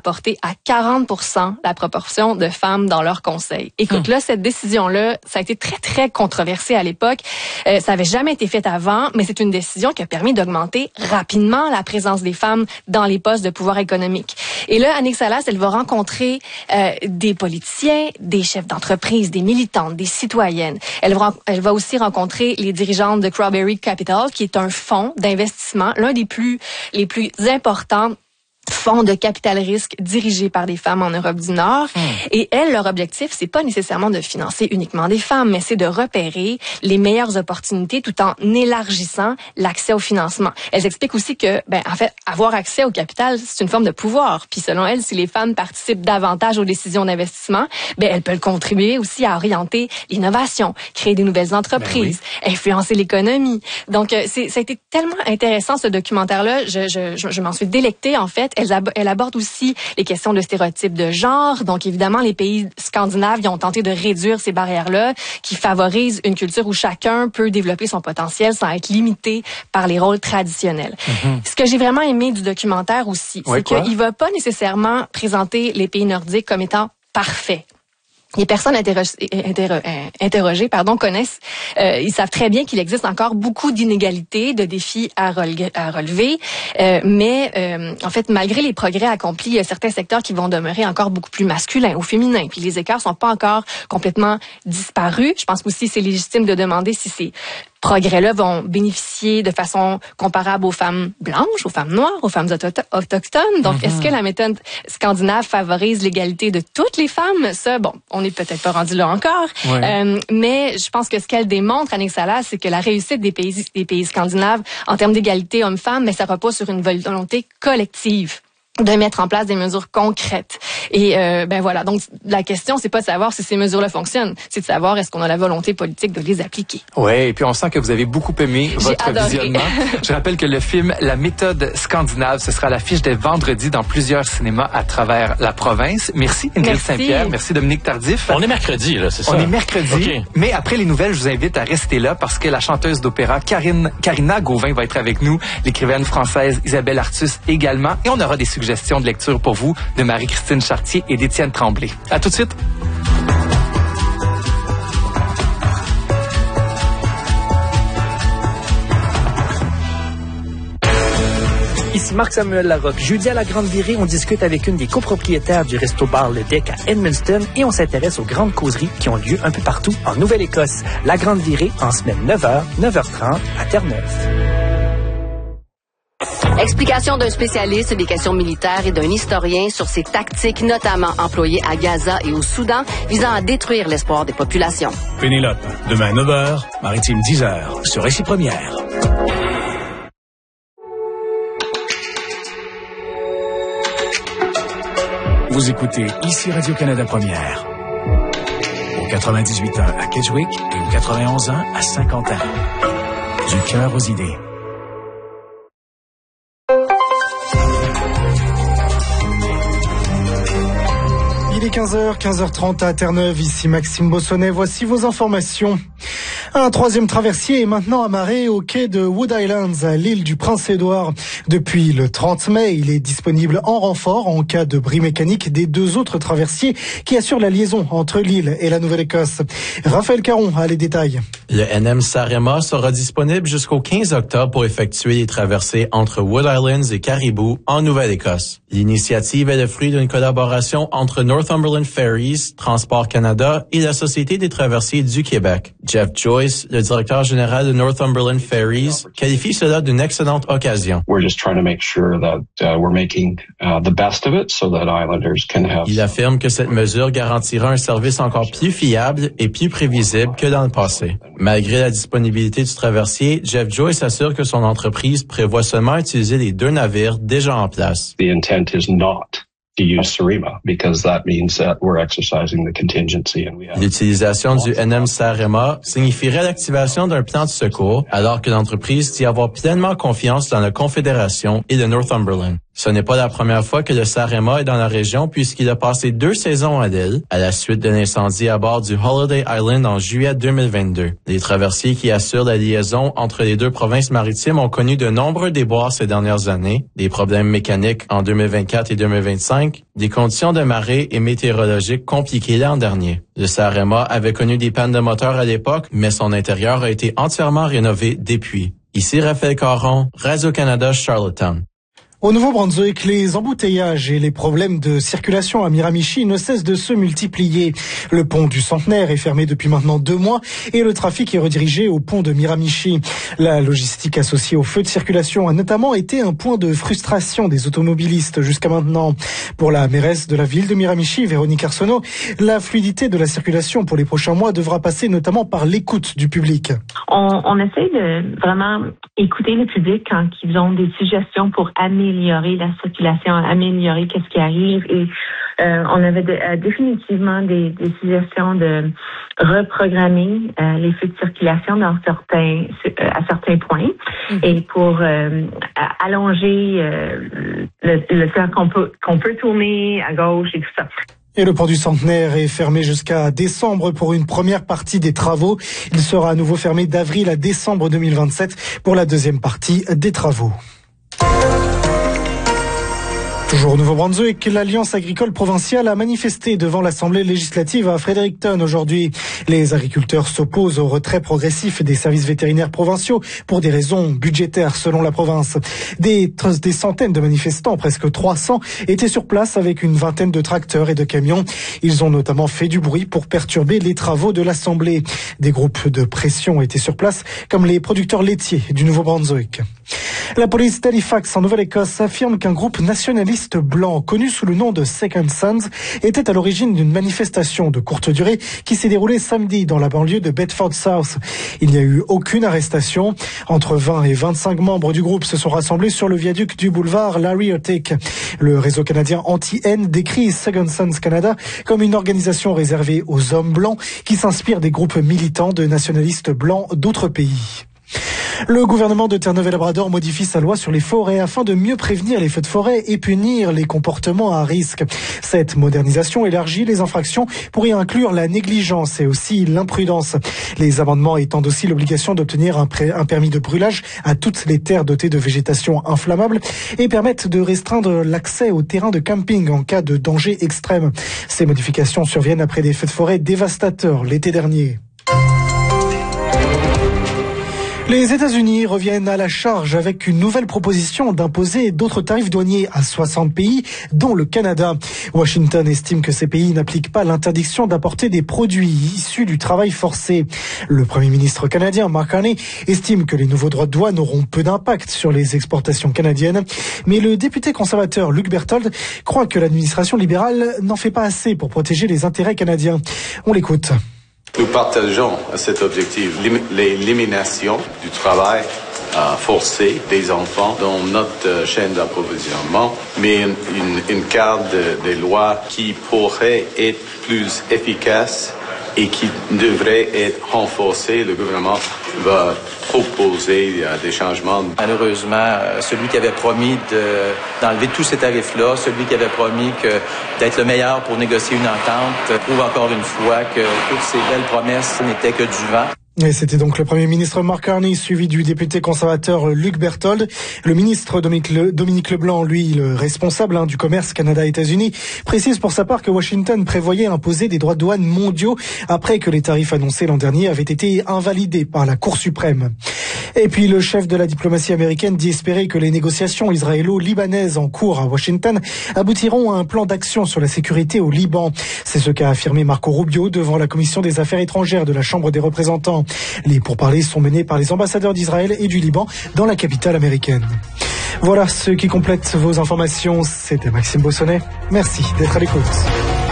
porter à 40% la proportion de femmes dans leur conseil. Écoute, là, cette décision-là, ça a été très, très controversé à l'époque. Ça avait jamais été fait avant, mais c'est une décision qui a permis d'augmenter rapidement la présence des femmes dans les postes de pouvoir économique. Et là, Annick Salas, elle va rencontrer des politiciens, des chefs d'entreprise, des militantes, des citoyennes. Elle va aussi rencontrer les dirigeantes de Crowberry Capital, qui est un fonds d'investissement, l'un des les plus importants fonds de capital risque dirigés par des femmes en Europe du Nord. Et elles, leur objectif, c'est pas nécessairement de financer uniquement des femmes, mais c'est de repérer les meilleures opportunités tout en élargissant l'accès au financement. Elles expliquent aussi que, en fait, avoir accès au capital, c'est une forme de pouvoir. Puis selon elles, si les femmes participent davantage aux décisions d'investissement, elles peuvent contribuer aussi à orienter l'innovation, créer des nouvelles entreprises, influencer l'économie. Donc, ça a été tellement intéressant, ce documentaire-là. Je m'en suis délectée, en fait. Elle aborde aussi les questions de stéréotypes de genre. Donc, évidemment, les pays scandinaves, ils ont tenté de réduire ces barrières-là qui favorisent une culture où chacun peut développer son potentiel sans être limité par les rôles traditionnels. Ce que j'ai vraiment aimé du documentaire aussi, c'est qu'il va pas nécessairement présenter les pays nordiques comme étant parfaits. Les personnes interrogées connaissent, ils savent très bien qu'il existe encore beaucoup d'inégalités, de défis à relever, mais en fait, malgré les progrès accomplis, il y a certains secteurs qui vont demeurer encore beaucoup plus masculins ou féminins, puis les écarts sont pas encore complètement disparus. Je pense aussi que c'est légitime de demander si ces progrès-là vont bénéficier de façon comparable aux femmes blanches, aux femmes noires, aux femmes autochtones. Donc, est-ce que la méthode scandinave favorise l'égalité de toutes les femmes? Ça, on n'est peut-être pas rendu là encore. Mais je pense que ce qu'elle démontre, Annick Salas, c'est que la réussite des pays scandinaves en termes d'égalité homme-femme, mais ça repose sur une volonté collective de mettre en place des mesures concrètes. Et voilà. Donc la question, c'est pas de savoir si ces mesures-là fonctionnent, c'est de savoir est-ce qu'on a la volonté politique de les appliquer. Ouais, et puis on sent que vous avez beaucoup aimé votre visionnement. Je rappelle que le film La méthode scandinave, ce sera à l'affiche dès vendredi dans plusieurs cinémas à travers la province. Merci Ingrid Saint-Pierre, merci Dominique Tardif. On est mercredi là, c'est ça. On est mercredi. Okay. Mais après les nouvelles, je vous invite à rester là parce que la chanteuse d'opéra Karina Gauvin va être avec nous, l'écrivaine française Isabelle Artus également, et on aura des suggestions de lecture pour vous de Marie-Christine Chartier et d'Étienne Tremblay. À tout de suite. Ici Marc-Samuel Larocque. Jeudi à la Grande Virée, on discute avec une des copropriétaires du resto-bar Le Deck à Edmundston et on s'intéresse aux grandes causeries qui ont lieu un peu partout en Nouvelle-Écosse. La Grande Virée, en semaine 9h, 9h30 à Terre-Neuve. Explication d'un spécialiste des questions militaires et d'un historien sur ces tactiques notamment employées à Gaza et au Soudan visant à détruire l'espoir des populations. Pénélope, demain 9h, Maritime 10h, sur Récit Première. Vous écoutez ici Radio-Canada Première. Au 98.1 à Kedgewick et au 91.1 à Saint-Quentin. Du cœur aux idées. Il est 15h30 à Terre-Neuve, ici Maxime Bossonnet, voici vos informations. Un troisième traversier est maintenant amarré au quai de Wood Islands, à l'île du Prince-Édouard. Depuis le 30 mai, il est disponible en renfort en cas de bris mécanique des deux autres traversiers qui assurent la liaison entre l'île et la Nouvelle-Écosse. Raphaël Caron a les détails. Le NM Sarema sera disponible jusqu'au 15 octobre pour effectuer les traversées entre Wood Islands et Caribou en Nouvelle-Écosse. L'initiative est le fruit d'une collaboration entre Northumberland Ferries, Transport Canada et la Société des traversiers du Québec. Jeff Joyce, le directeur général de Northumberland Ferries, qualifie cela d'une excellente occasion. Il affirme que cette mesure garantira un service encore plus fiable et plus prévisible que dans le passé. Malgré la disponibilité du traversier, Jeff Joyce assure que son entreprise prévoit seulement utiliser les deux navires déjà en place. L'utilisation du NM Sarema signifierait l'activation d'un plan de secours, alors que l'entreprise dit avoir pleinement confiance dans la Confédération et de Northumberland. Ce n'est pas la première fois que le Sarema est dans la région puisqu'il a passé 2 saisons à l'île à la suite d'un incendie à bord du Holiday Island en juillet 2022. Les traversiers qui assurent la liaison entre les 2 provinces maritimes ont connu de nombreux déboires ces dernières années, des problèmes mécaniques en 2024 et 2025, des conditions de marée et météorologiques compliquées l'an dernier. Le Sarema avait connu des pannes de moteur à l'époque, mais son intérieur a été entièrement rénové depuis. Ici Raphaël Caron, Radio-Canada, Charlottetown. Au Nouveau-Brunswick, les embouteillages et les problèmes de circulation à Miramichi ne cessent de se multiplier. Le pont du Centenaire est fermé depuis maintenant 2 mois et le trafic est redirigé au pont de Miramichi. La logistique associée aux feux de circulation a notamment été un point de frustration des automobilistes jusqu'à maintenant. Pour la mairesse de la ville de Miramichi, Véronique Arsenault, la fluidité de la circulation pour les prochains mois devra passer notamment par l'écoute du public. On essaie de vraiment écouter le public quand ils ont des suggestions pour améliorer la circulation, améliorer qu'est-ce qui arrive. Et on avait définitivement des suggestions de reprogrammer les feux de circulation à certains points et pour allonger le temps qu'on peut tourner à gauche et tout ça. Et le pont du Centenaire est fermé jusqu'à décembre pour une première partie des travaux. Il sera à nouveau fermé d'avril à décembre 2027 pour la deuxième partie des travaux. Toujours au Nouveau-Brunswick, l'Alliance agricole provinciale a manifesté devant l'Assemblée législative à Fredericton aujourd'hui. Les agriculteurs s'opposent au retrait progressif des services vétérinaires provinciaux pour des raisons budgétaires selon la province. Des centaines de manifestants, presque 300, étaient sur place avec une vingtaine de tracteurs et de camions. Ils ont notamment fait du bruit pour perturber les travaux de l'Assemblée. Des groupes de pression étaient sur place, comme les producteurs laitiers du Nouveau-Brunswick. La police d'Halifax en Nouvelle-Écosse affirme qu'un groupe nationaliste blanc connu sous le nom de Second Sons était à l'origine d'une manifestation de courte durée qui s'est déroulée samedi dans la banlieue de Bedford South. Il n'y a eu aucune arrestation. Entre 20 et 25 membres du groupe se sont rassemblés sur le viaduc du boulevard Larry Otick. Le réseau canadien anti-haine décrit Second Sons Canada comme une organisation réservée aux hommes blancs qui s'inspire des groupes militants de nationalistes blancs d'autres pays. Le gouvernement de Terre-Neuve-et-Labrador modifie sa loi sur les forêts afin de mieux prévenir les feux de forêt et punir les comportements à risque. Cette modernisation élargit les infractions pour y inclure la négligence et aussi l'imprudence. Les amendements étendent aussi l'obligation d'obtenir un permis de brûlage à toutes les terres dotées de végétation inflammable et permettent de restreindre l'accès aux terrains de camping en cas de danger extrême. Ces modifications surviennent après des feux de forêt dévastateurs l'été dernier. Les États-Unis reviennent à la charge avec une nouvelle proposition d'imposer d'autres tarifs douaniers à 60 pays, dont le Canada. Washington estime que ces pays n'appliquent pas l'interdiction d'apporter des produits issus du travail forcé. Le Premier ministre canadien, Mark Carney, estime que les nouveaux droits de douane auront peu d'impact sur les exportations canadiennes. Mais le député conservateur Luc Berthold croit que l'administration libérale n'en fait pas assez pour protéger les intérêts canadiens. On l'écoute. Nous partageons cet objectif, l'élimination du travail forcé des enfants dans notre chaîne d'approvisionnement, mais une carte des lois qui pourrait être plus efficace et qui devrait être renforcée. Le gouvernement va proposer des changements. Malheureusement, celui qui avait promis d'enlever tous ces tarifs-là, celui qui avait promis d'être le meilleur pour négocier une entente, prouve encore une fois que toutes ces belles promesses n'étaient que du vent. Et c'était donc le Premier ministre Mark Carney, suivi du député conservateur Luc Berthold. Le ministre Dominique Leblanc, lui, le responsable du commerce Canada-États-Unis, précise pour sa part que Washington prévoyait imposer des droits de douane mondiaux après que les tarifs annoncés l'an dernier avaient été invalidés par la Cour suprême. Et puis le chef de la diplomatie américaine dit espérer que les négociations israélo-libanaises en cours à Washington aboutiront à un plan d'action sur la sécurité au Liban. C'est ce qu'a affirmé Marco Rubio devant la commission des affaires étrangères de la Chambre des représentants. Les pourparlers sont menés par les ambassadeurs d'Israël et du Liban dans la capitale américaine. Voilà ce qui complète vos informations. C'était Maxime Bossonnet. Merci d'être à l'écoute.